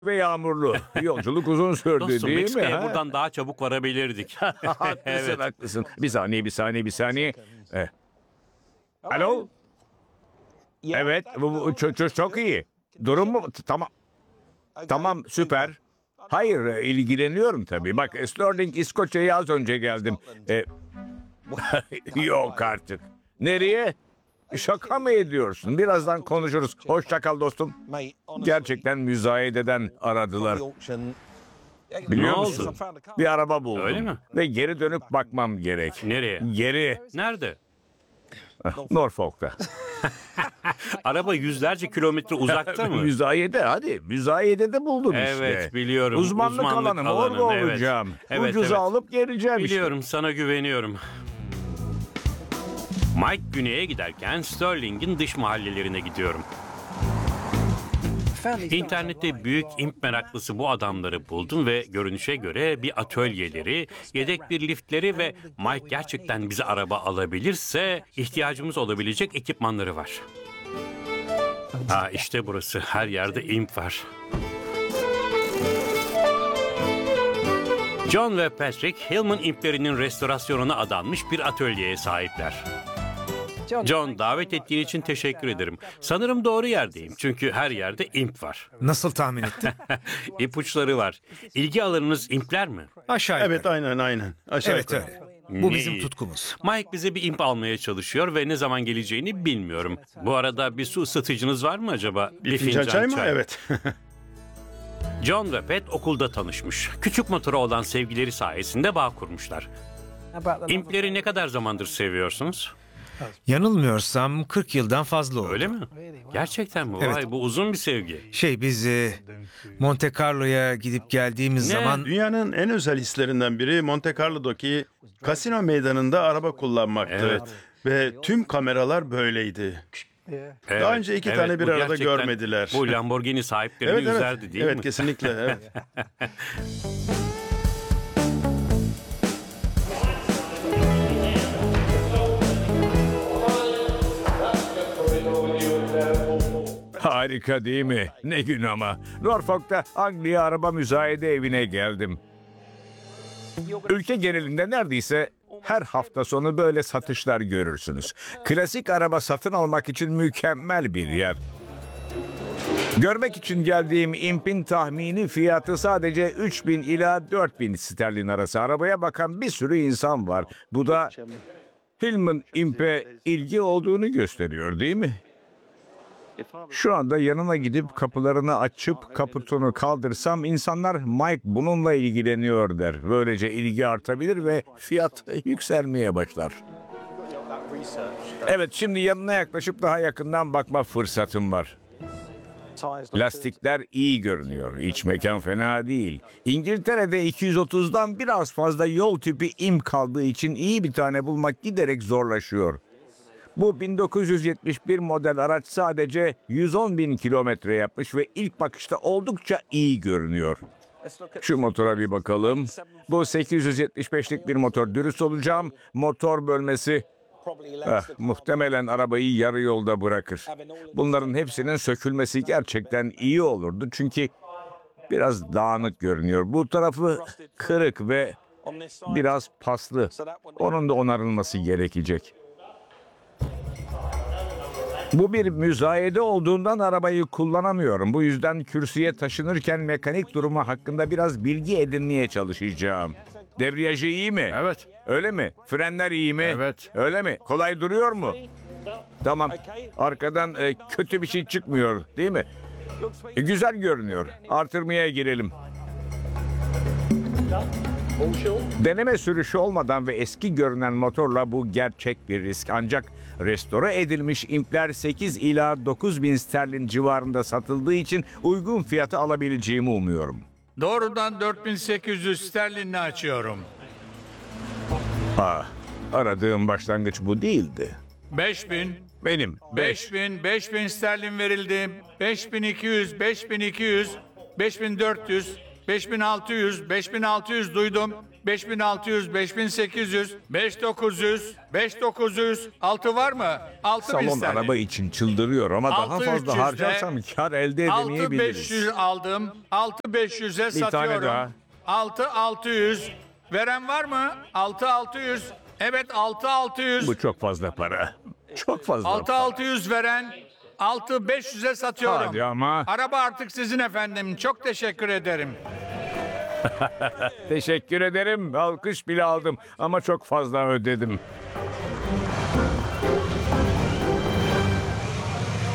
ve yağmurlu. Yolculuk uzun sürdü Dostum, değil mi? Meksika'ya ha? buradan daha çabuk varabilirdik. Haklısın Evet. haklısın. Bir saniye. Alo? Evet bu çok iyi. Durum mu? Tamam süper. Hayır ilgileniyorum tabii. Bak Sterling İskoçya'ya az önce geldim. Yok artık. Nereye? Şaka mı ediyorsun? Birazdan konuşuruz. Hoşça kal dostum. Gerçekten müzayededen aradılar. Biliyor Ne musun? oldu? Bir araba buldum. Öyle mi? Ve geri dönüp bakmam gerek. Nereye? Geri. Nerede? Norfolk'ta. Araba yüzlerce kilometre uzakta mı? Müzayede hadi. Müzayedede buldum işte. Evet, biliyorum. Uzmanlık alanım. Orada evet. olacağım. Evet, Ucuza evet. alıp geleceğim Biliyorum, sana güveniyorum. Mike güneye giderken Sterling'in dış mahallelerine gidiyorum. İnternette büyük imp meraklısı bu adamları buldum ve görünüşe göre bir atölyeleri, yedek bir liftleri ve Mike gerçekten bize araba alabilirse ihtiyacımız olabilecek ekipmanları var. İşte burası. Her yerde imp var. John ve Patrick, Hillman implerinin restorasyonuna adanmış bir atölyeye sahipler. John, davet ettiğin için teşekkür ederim. Sanırım doğru yerdeyim çünkü her yerde imp var. Nasıl tahmin ettin? İpuçları var. İlgi alanınız impler mi? Aşağı yukarı. Evet aynen. Aşağı Evet yukarı. öyle. Bu Ne bizim iyi. tutkumuz. Mike bize bir imp almaya çalışıyor ve ne zaman geleceğini bilmiyorum. Bu arada bir su ısıtıcınız var mı acaba? Bir fincan çay mı? Evet. John ve Pat okulda tanışmış. Küçük motora olan sevgileri sayesinde bağ kurmuşlar. İmpleri ne kadar zamandır seviyorsunuz? Yanılmıyorsam 40 yıldan fazla oldu. Öyle mi? Gerçekten mi? Evet. Vay, bu uzun bir sevgi. Biz Monte Carlo'ya gidip geldiğimiz Ne? zaman Dünyanın en özel hislerinden biri Monte Carlo'daki kasino meydanında araba kullanmaktı. Evet. Ve tüm kameralar böyleydi. Evet, Daha önce iki tane bir bu arada gerçekten görmediler. Bu Lamborghini sahiplerini Evet üzerdi değil evet mi? kesinlikle evet. Harika değil mi? Ne gün ama. Norfolk'ta Anglia Araba Müzayede Evi'ne geldim. Ülke genelinde neredeyse her hafta sonu böyle satışlar görürsünüz. Klasik araba satın almak için mükemmel bir yer. Görmek için geldiğim impin tahmini fiyatı sadece 3.000 ila 4.000 sterlin arası. Arabaya bakan bir sürü insan var. Bu da Hillman imp'e ilgi olduğunu gösteriyor değil mi? Şu anda yanına gidip kapılarını açıp kaputunu kaldırsam insanlar Mike bununla ilgileniyor der. Böylece ilgi artabilir ve fiyat yükselmeye başlar. Evet, şimdi yanına yaklaşıp daha yakından bakma fırsatım var. Lastikler iyi görünüyor. İç mekan fena değil. İngiltere'de 230'dan biraz fazla yol tipi imp kaldığı için iyi bir tane bulmak giderek zorlaşıyor. Bu 1971 model araç sadece 110.000 kilometre yapmış ve ilk bakışta oldukça iyi görünüyor. Şu motora bir bakalım. Bu 875'lik bir motor. Dürüst olacağım. Motor bölmesi muhtemelen arabayı yarı yolda bırakır. Bunların hepsinin sökülmesi gerçekten iyi olurdu. Çünkü biraz dağınık görünüyor. Bu tarafı kırık ve biraz paslı. Onun da onarılması gerekecek. Bu bir müzayede olduğundan arabayı kullanamıyorum. Bu yüzden kürsüye taşınırken mekanik durumu hakkında biraz bilgi edinmeye çalışacağım. Debriyajı iyi mi? Evet. Öyle mi? Frenler iyi mi? Evet. Öyle mi? Kolay duruyor mu? Tamam. Arkadan kötü bir şey çıkmıyor, değil mi? Güzel görünüyor. Artırmaya girelim. Deneme sürüşü olmadan ve eski görünen motorla bu gerçek bir risk. Ancak restore edilmiş impler 8 ila 9 bin sterlin civarında satıldığı için uygun fiyatı alabileceğimi umuyorum. Doğrudan 4800 sterlinle açıyorum. Aradığım başlangıç bu değildi. 5000, Benim 5000 sterlin verildi. 5200, 5200, 5400, 5600, 5600 duydum. 5600, 5800, 5900, 5900, 6 var mı? 6000 Salon sterlin. araba için çıldırıyor ama daha 6300 fazla de harcarsam kar elde edemeyebiliriz. 6500 aldım. 6500'e satıyorum. daha. 6600. Veren var mı? 6600. Evet 6600. Bu çok fazla para. Çok fazla para. 6600 veren 6500'e satıyorum. Hadi ama. Araba artık sizin efendim. Çok teşekkür ederim. Teşekkür ederim. Alkış bile aldım ama çok fazla ödedim.